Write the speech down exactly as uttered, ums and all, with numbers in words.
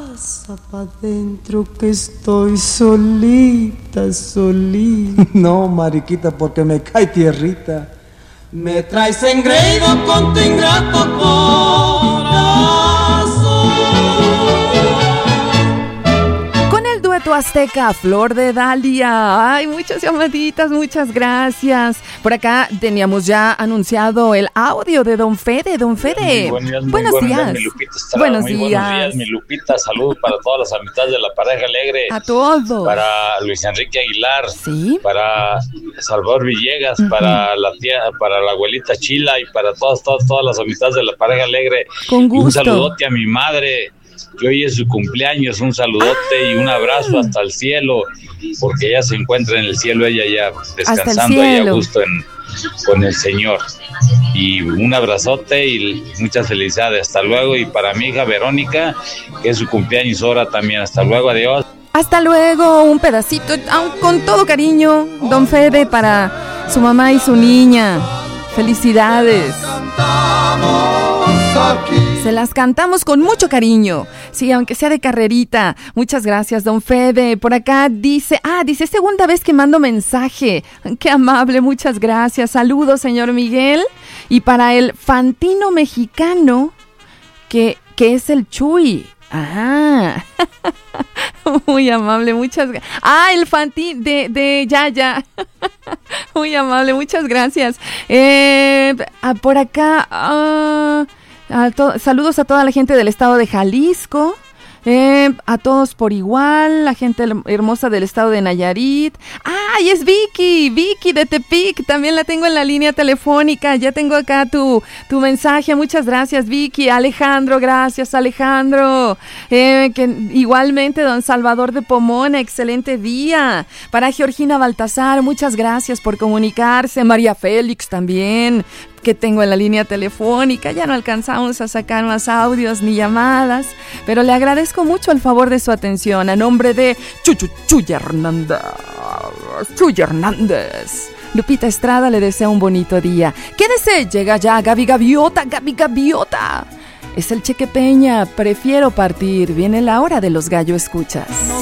Pasa pa' dentro que estoy solita, solita. No, mariquita, porque me cae tierrita. Me traes engreído con tu ingrato corazón. Con el dueto azteca Flor de Dalia. Ay, muchas llamaditas, muchas gracias. Por acá teníamos ya anunciado el audio de Don Fede. Don Fede, muy buenos, muy buenos, buenos días. días. Mi Lupita Estrada, buenos muy días. Buenos días, mi Lupita. Saludos para todas las amistades de la pareja alegre. A todos. Para Luis Enrique Aguilar. Sí. Para Salvador Villegas. Uh-huh. Para la tía, para la abuelita Chila y para todas, todas, todas las amistades de la pareja alegre. Con gusto. Y un saludote a mi madre, que hoy es su cumpleaños. Un saludote ah. y un abrazo hasta el cielo, porque ella se encuentra en el cielo, ella ya descansando ahí a gusto en, con el Señor. Y un abrazote y muchas felicidades. Hasta luego. Y para mi hija Verónica, que es su cumpleaños ahora también. Hasta luego, adiós. Hasta luego, un pedacito, con todo cariño, Don Fede, para su mamá y su niña. Felicidades. Se las cantamos con mucho cariño. Sí, aunque sea de carrerita. Muchas gracias, Don Fede. Por acá dice, ah, dice, segunda vez que mando mensaje. Qué amable, muchas gracias. Saludos, señor Miguel. Y para el Fantino mexicano, que, que es el Chuy. Ah, muy amable, muchas gracias. Ah, el Fanti de, de Yaya. Muy amable, muchas gracias. Eh, ah, por acá, ah, a to- saludos a toda la gente del estado de Jalisco. Eh, a todos por igual, la gente hermosa del estado de Nayarit. ¡Ay, es Vicky! Vicky de Tepic, también la tengo en la línea telefónica. Ya tengo acá tu, tu mensaje, muchas gracias, Vicky. Alejandro, gracias, Alejandro. Eh, que igualmente, don Salvador de Pomona, excelente día. Para Georgina Baltasar, muchas gracias por comunicarse. María Félix también, que tengo en la línea telefónica. Ya no alcanzamos a sacar más audios ni llamadas, pero le agradezco mucho el favor de su atención. A nombre de Chuchu Chuy Hernández, Chuy Hernández, Lupita Estrada le desea un bonito día. Quédese, llega ya Gaby Gaviota, Gaby Gaviota. Es el Cheque Peña, prefiero partir. Viene la hora de los gallo escuchas.